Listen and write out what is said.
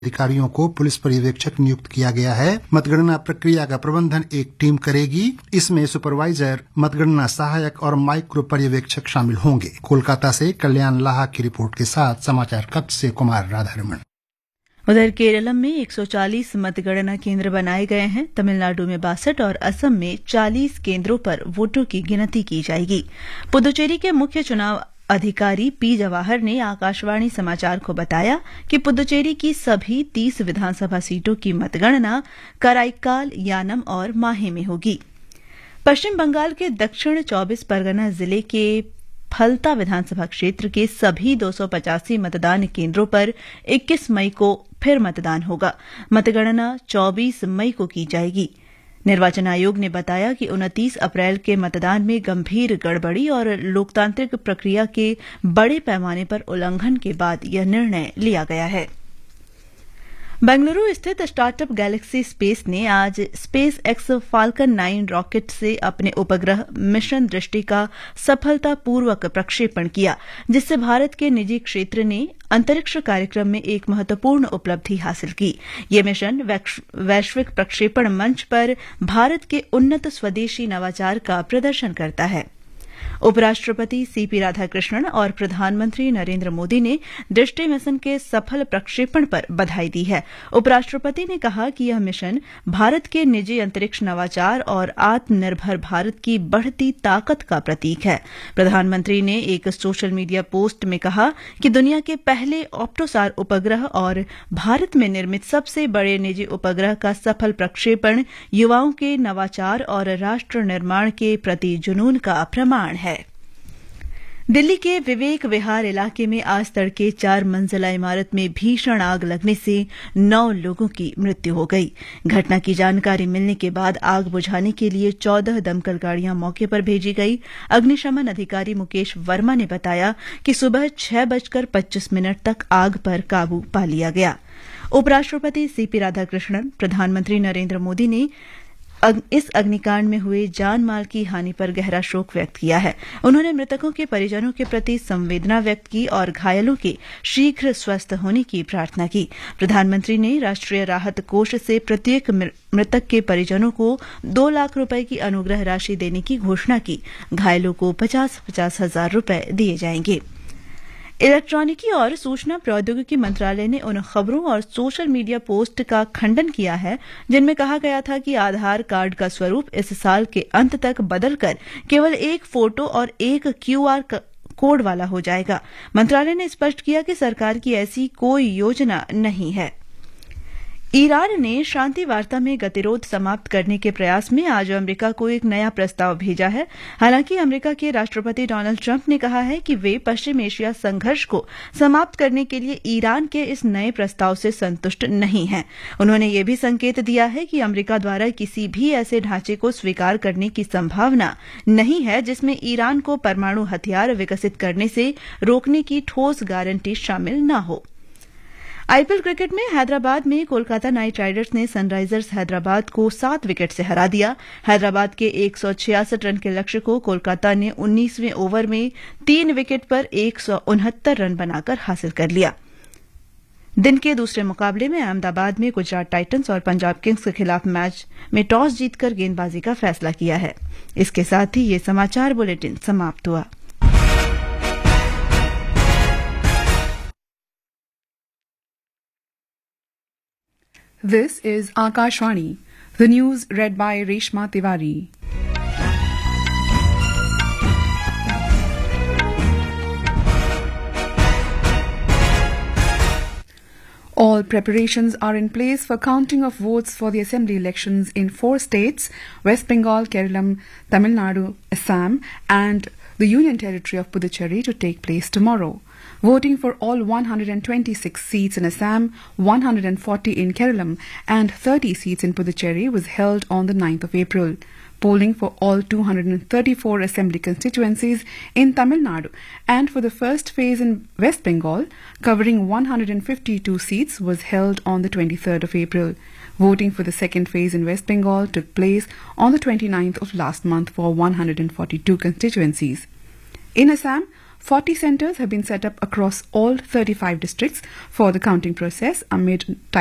अधिकारियों को पुलिस पर्यवेक्षक नियुक्त किया गया है। मतगणना प्रक्रिया का प्रबंधन एक टीम करेगी। इसमें सुपरवाइजर, मतगणना सहायक और माइक्रो पर्यवेक्षक शामिल होंगे। कोलकाता से कल्याण लाहा की रिपोर्ट के साथ समाचार कक्ष से कुमार राधारमण। उधर केरलम में 140 मतगणना केंद्र बनाए गए हैं। तमिलनाडु में 62 और असम में 40 केंद्रों पर वोटों की गिनती की जाएगी। पुदुचेरी के मुख्य चुनाव अधिकारी पी जवाहर ने आकाशवाणी समाचार को बताया कि पुदुचेरी की सभी 30 विधानसभा सीटों की मतगणना कराईकाल, यानम और माहे में होगी। पश्चिम बंगाल के दक्षिण 24 परगना जिले के फलता विधानसभा क्षेत्र के सभी 285 मतदान केंद्रों पर 21 मई को फिर मतदान होगा। मतगणना 24 मई को की जाएगी। निर्वाचन आयोग ने बताया कि 29 अप्रैल के मतदान में गंभीर गड़बड़ी और लोकतांत्रिक प्रक्रिया के बड़े पैमाने पर उल्लंघन के बाद यह निर्णय लिया गया है। बेंगलुरु स्थित स्टार्टअप गैलेक्सी स्पेस ने आज स्पेस एक्स फाल्कन 9 रॉकेट से अपने उपग्रह मिशन दृष्टि का सफलतापूर्वक प्रक्षेपण किया, जिससे भारत के निजी क्षेत्र ने अंतरिक्ष कार्यक्रम में एक महत्वपूर्ण उपलब्धि हासिल की। ये मिशन वैश्विक प्रक्षेपण मंच पर भारत के उन्नत स्वदेशी नवाचार का प्रदर्शन करता है। उपराष्ट्रपति सीपी राधाकृष्णन और प्रधानमंत्री नरेंद्र मोदी ने दृष्टि मिशन के सफल प्रक्षेपण पर बधाई दी है। उपराष्ट्रपति ने कहा कि यह मिशन भारत के निजी अंतरिक्ष नवाचार और आत्मनिर्भर भारत की बढ़ती ताकत का प्रतीक है। प्रधानमंत्री ने एक सोशल मीडिया पोस्ट में कहा कि दुनिया के पहले ऑप्टोसार उपग्रह और भारत में निर्मित सबसे बड़े निजी उपग्रह का सफल प्रक्षेपण युवाओं के नवाचार और राष्ट्र निर्माण के प्रति जुनून का प्रमाण है। दिल्ली के विवेक विहार इलाके में आज तड़के 4 मंजिला इमारत में भीषण आग लगने से 9 लोगों की मृत्यु हो गई। घटना की जानकारी मिलने के बाद आग बुझाने के लिए 14 दमकल गाड़ियां मौके पर भेजी गई। अग्निशमन अधिकारी मुकेश वर्मा ने बताया कि सुबह 6:25 तक आग पर काबू पा लिया गया। उपराष्ट्रपति सीपी राधाकृष्णन, प्रधानमंत्री नरेंद्र मोदी ने इस अग्निकांड में हुए जान माल की हानि पर गहरा शोक व्यक्त किया है। उन्होंने मृतकों के परिजनों के प्रति संवेदना व्यक्त की और घायलों के शीघ्र स्वस्थ होने की प्रार्थना की। प्रधानमंत्री ने राष्ट्रीय राहत कोष से प्रत्येक मृतक के परिजनों को 2 लाख रुपए की अनुग्रह राशि देने की घोषणा की। घायलों को 50-50 हजार रुपए दिए जाएंगे। इलेक्ट्रॉनिकी और सूचना प्रौद्योगिकी मंत्रालय ने उन खबरों और सोशल मीडिया पोस्ट का खंडन किया है जिनमें कहा गया था कि आधार कार्ड का स्वरूप इस साल के अंत तक बदलकर केवल एक फोटो और एक QR कोड वाला हो जाएगा। मंत्रालय ने स्पष्ट किया कि सरकार की ऐसी कोई योजना नहीं है। ईरान ने शांति वार्ता में गतिरोध समाप्त करने के प्रयास में आज अमेरिका को एक नया प्रस्ताव भेजा है। हालांकि अमेरिका के राष्ट्रपति डोनाल्ड ट्रंप ने कहा है कि वे पश्चिम एशिया संघर्ष को समाप्त करने के लिए ईरान के इस नए प्रस्ताव से संतुष्ट नहीं हैं। उन्होंने ये भी संकेत दिया है कि अमेरिका द्वारा किसी भी ऐसे ढांचे को स्वीकार करने की संभावना नहीं है जिसमें ईरान को परमाणु हथियार विकसित करने से रोकने की ठोस गारंटी शामिल न हो। आईपीएल क्रिकेट में हैदराबाद में कोलकाता नाइट राइडर्स ने सनराइजर्स हैदराबाद को 7 विकेट से हरा दिया। हैदराबाद के 166 रन के लक्ष्य को कोलकाता ने 19वें ओवर में 3 विकेट पर 169 रन बनाकर हासिल कर लिया। दिन के दूसरे मुकाबले में अहमदाबाद में गुजरात टाइटंस और पंजाब किंग्स के खिलाफ मैच में टॉस जीतकर गेंदबाजी का फैसला किया है। इसके साथ ही ये समाचार बुलेटिन समाप्त हुआ। This is Akashvani. The news read by Reshma Tiwari. All preparations are in place for counting of votes for the assembly elections in 4 states, West Bengal, Kerala, Tamil Nadu, Assam and the Union Territory of Puducherry to take place tomorrow. Voting for all 126 seats in Assam, 140 in Kerala and 30 seats in Puducherry was held on the 9th of April. Polling for all 234 assembly constituencies in Tamil Nadu and for the first phase in West Bengal, covering 152 seats, was held on the 23rd of April. Voting for the second phase in West Bengal took place on the 29th of last month for 142 constituencies. In Assam, 40 centres have been set up across all 35 districts for the counting process amid